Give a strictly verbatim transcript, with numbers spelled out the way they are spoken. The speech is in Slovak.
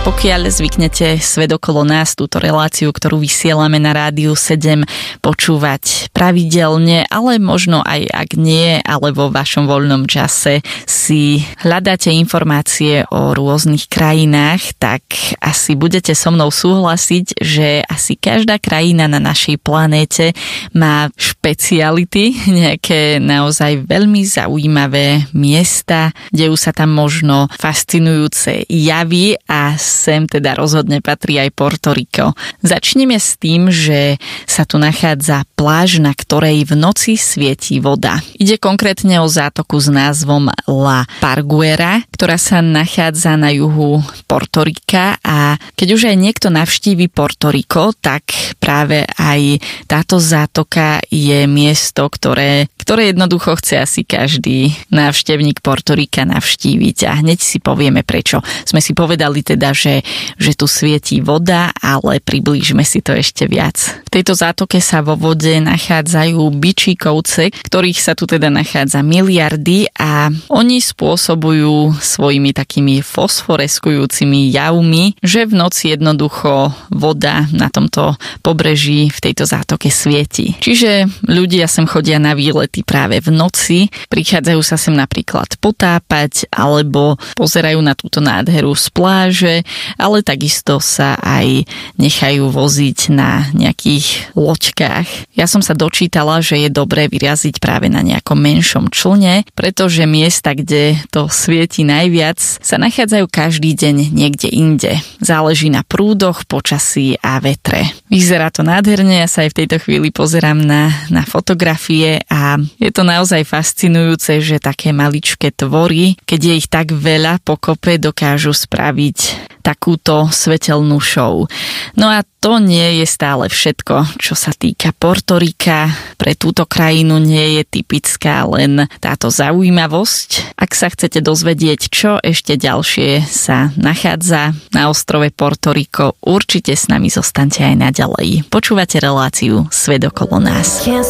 Pokiaľ zvyknete Svet okolo nás, túto reláciu, ktorú vysielame na Rádiu sedem, počúvať pravidelne, ale možno aj ak nie, ale vo vašom voľnom čase si hľadáte informácie o rôznych krajinách, tak asi budete so mnou súhlasiť, že asi každá krajina na našej planéte má špeciality, nejaké naozaj veľmi zaujímavé miesta, dejú sa tam možno fascinujúce javy a sem teda rozhodne patrí aj Portoriko. Začneme s tým, že sa tu nachádza pláž, na ktorej v noci svieti voda. Ide konkrétne o zátoku s názvom La Parguera, ktorá sa nachádza na juhu Portorika, a keď už aj niekto navštívi Portoriko, tak práve aj táto zátoka je miesto, ktoré, ktoré jednoducho chce asi každý návštevník Portorika navštíviť, a hneď si povieme prečo. Sme si povedali teda, že, že tu svietí voda, ale priblížme si to ešte viac. V tejto zátoke sa vo vode nachádzajú bičíkovce, ktorých sa tu teda nachádza miliardy, a oni spôsobujú svojimi takými fosforeskujúcimi javmi, že v noci jednoducho voda na tomto pobreží v tejto zátoke svieti. Čiže ľudia sem chodia na výlety práve v noci, prichádzajú sa sem napríklad potápať alebo pozerajú na túto nádheru z pláže, ale takisto sa aj nechajú voziť na nejakých loďkách. Ja som sa dočítala, že je dobré vyraziť práve na nejakom menšom člne, pretože miesta, kde to svieti najviac, sa nachádzajú každý deň niekde inde. Záleží na prúdoch, počasí a vetre. Vyzerá to nádherne, ja sa aj v tejto chvíli pozerám na, na fotografie a je to naozaj fascinujúce, že také maličké tvory, keď je ich tak veľa pokope, dokážu spraviť takúto svetelnú show. No a to nie je stále všetko, čo sa týka Portorika. Pre túto krajinu nie je typická len táto zaujímavosť. Ak sa chcete dozvedieť, čo ešte ďalšie sa nachádza na ostrove Portoriko, určite s nami zostaňte aj naďalej. Počúvate reláciu Svet okolo nás.